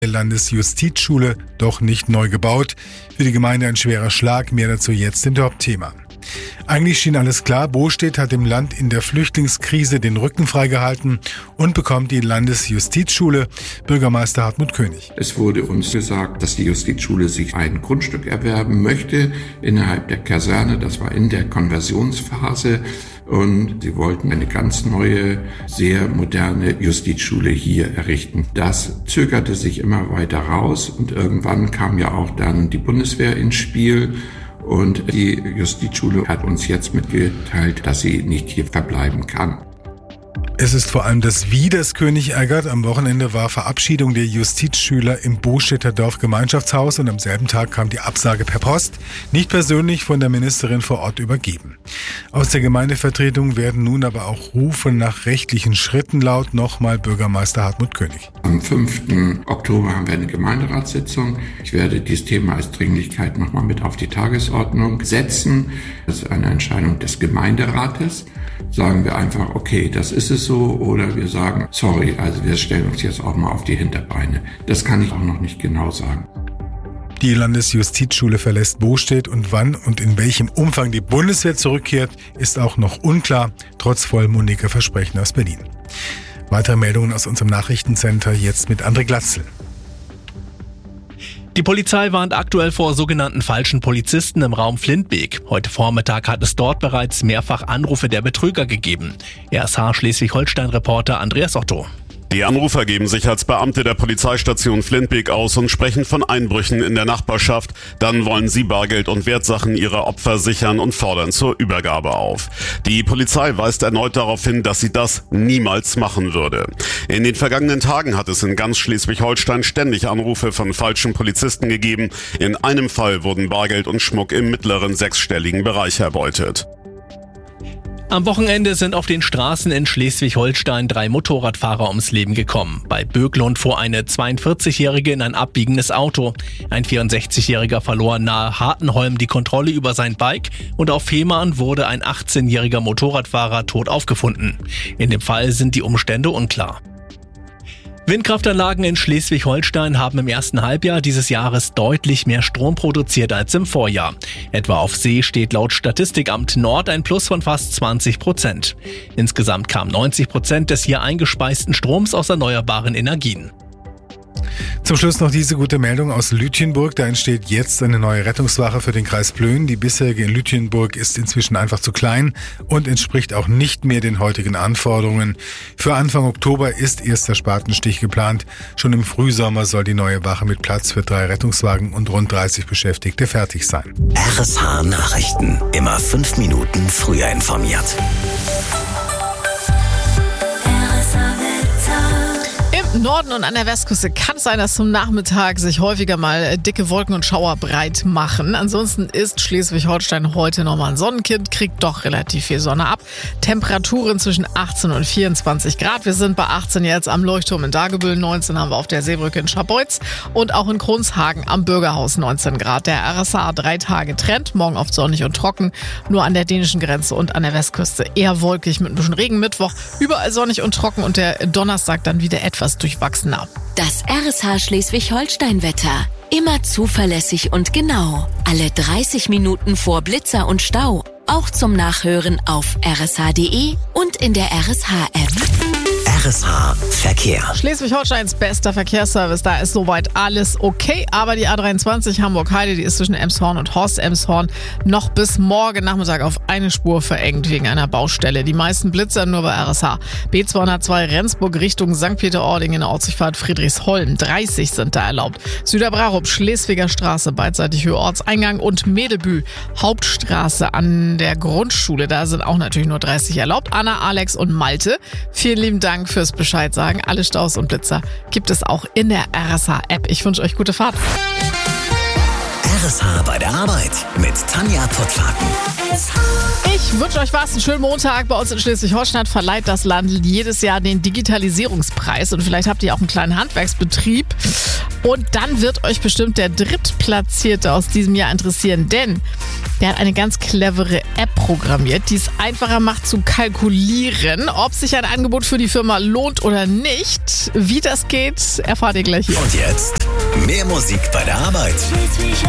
Landesjustizschule doch nicht neu gebaut. Für die Gemeinde ein schwerer Schlag, mehr dazu jetzt im Top-Thema. Eigentlich schien alles klar, Bostedt hat dem Land in der Flüchtlingskrise den Rücken freigehalten und bekommt die Landesjustizschule, Bürgermeister Hartmut König. Es wurde uns gesagt, dass die Justizschule sich ein Grundstück erwerben möchte innerhalb der Kaserne, das war in der Konversionsphase. Und sie wollten eine ganz neue, sehr moderne Justizschule hier errichten. Das zögerte sich immer weiter raus und irgendwann kam ja auch dann die Bundeswehr ins Spiel. Und die Justizschule hat uns jetzt mitgeteilt, dass sie nicht hier verbleiben kann. Es ist vor allem das Wie, das König ärgert. Am Wochenende war Verabschiedung der Justizschüler im Bostedter Dorfgemeinschaftshaus und am selben Tag kam die Absage per Post, nicht persönlich von der Ministerin vor Ort übergeben. Aus der Gemeindevertretung werden nun aber auch Rufe nach rechtlichen Schritten laut, nochmal Bürgermeister Hartmut König. Am 5. Oktober haben wir eine Gemeinderatssitzung. Ich werde dieses Thema als Dringlichkeit nochmal mit auf die Tagesordnung setzen. Das ist eine Entscheidung des Gemeinderates. Sagen wir einfach, okay, das ist es so, oder wir sagen, sorry, also wir stellen uns jetzt auch mal auf die Hinterbeine. Das kann ich auch noch nicht genau sagen. Die Landesjustizschule verlässt Bostedt und wann und in welchem Umfang die Bundeswehr zurückkehrt, ist auch noch unklar, trotz vollmundiger Versprechen aus Berlin. Weitere Meldungen aus unserem Nachrichtencenter jetzt mit André Glatzel. Die Polizei warnt aktuell vor sogenannten falschen Polizisten im Raum Flintbeek. Heute Vormittag hat es dort bereits mehrfach Anrufe der Betrüger gegeben. RSH Schleswig-Holstein-Reporter Andreas Otto. Die Anrufer geben sich als Beamte der Polizeistation Flintbeek aus und sprechen von Einbrüchen in der Nachbarschaft. Dann wollen sie Bargeld und Wertsachen ihrer Opfer sichern und fordern zur Übergabe auf. Die Polizei weist erneut darauf hin, dass sie das niemals machen würde. In den vergangenen Tagen hat es in ganz Schleswig-Holstein ständig Anrufe von falschen Polizisten gegeben. In einem Fall wurden Bargeld und Schmuck im mittleren sechsstelligen Bereich erbeutet. Am Wochenende sind auf den Straßen in Schleswig-Holstein 3 Motorradfahrer ums Leben gekommen. Bei Böglund fuhr eine 42-Jährige in ein abbiegendes Auto. Ein 64-Jähriger verlor nahe Hartenholm die Kontrolle über sein Bike und auf Fehmarn wurde ein 18-jähriger Motorradfahrer tot aufgefunden. In dem Fall sind die Umstände unklar. Windkraftanlagen in Schleswig-Holstein haben im ersten Halbjahr dieses Jahres deutlich mehr Strom produziert als im Vorjahr. Etwa auf See steht laut Statistikamt Nord ein Plus von fast 20%. Insgesamt kamen 90% des hier eingespeisten Stroms aus erneuerbaren Energien. Zum Schluss noch diese gute Meldung aus Lütjenburg. Da entsteht jetzt eine neue Rettungswache für den Kreis Plön. Die bisherige in Lütjenburg ist inzwischen einfach zu klein und entspricht auch nicht mehr den heutigen Anforderungen. Für Anfang Oktober ist erster Spatenstich geplant. Schon im Frühsommer soll die neue Wache mit Platz für 3 Rettungswagen und rund 30 Beschäftigte fertig sein. RSH Nachrichten. Immer 5 Minuten früher informiert. Im Norden und an der Westküste kann es sein, dass zum Nachmittag sich häufiger mal dicke Wolken und Schauer breit machen. Ansonsten ist Schleswig-Holstein heute nochmal ein Sonnenkind, kriegt doch relativ viel Sonne ab. Temperaturen zwischen 18 und 24 Grad. Wir sind bei 18 jetzt am Leuchtturm in Dagebüll, 19 haben wir auf der Seebrücke in Scharbeutz und auch in Kronshagen am Bürgerhaus 19 Grad. Der RSA 3 Tage Trend, morgen oft sonnig und trocken, nur an der dänischen Grenze und an der Westküste eher wolkig mit ein bisschen Regen. Mittwoch überall sonnig und trocken und der Donnerstag dann wieder etwas durchwachsener. Das RSH Schleswig-Holstein-Wetter. Immer zuverlässig und genau. Alle 30 Minuten vor Blitzer und Stau. Auch zum Nachhören auf rsh.de und in der RSH-App. RSH Verkehr. Schleswig-Holsteins bester Verkehrsservice, da ist soweit alles okay, aber die A23 Hamburg-Heide, die ist zwischen Elmshorn und Horst-Elmshorn noch bis morgen Nachmittag auf eine Spur verengt wegen einer Baustelle. Die meisten Blitzer nur bei RSH. B202 Rendsburg Richtung St. Peter-Ording in der Ortssichtfahrt Friedrichsholm. 30 sind da erlaubt. Süderbrarup, Schleswiger Straße, beidseitig Höhe Ortseingang und Medelbü, Hauptstraße an der Grundschule. Da sind auch natürlich nur 30 erlaubt. Anna, Alex und Malte, vielen lieben Dank fürs Bescheid sagen. Alle Staus und Blitzer gibt es auch in der RSH-App. Ich wünsche euch gute Fahrt. RSH bei der Arbeit mit Tanja Puttlaken. Ich wünsche euch was, einen schönen Montag. Bei uns in Schleswig-Holstein verleiht das Land jedes Jahr den Digitalisierungspreis. Und vielleicht habt ihr auch einen kleinen Handwerksbetrieb. Und dann wird euch bestimmt der Drittplatzierte aus diesem Jahr interessieren, denn der hat eine ganz clevere App programmiert, die es einfacher macht zu kalkulieren, ob sich ein Angebot für die Firma lohnt oder nicht. Wie das geht, erfahrt ihr gleich hier. Und jetzt mehr Musik bei der Arbeit.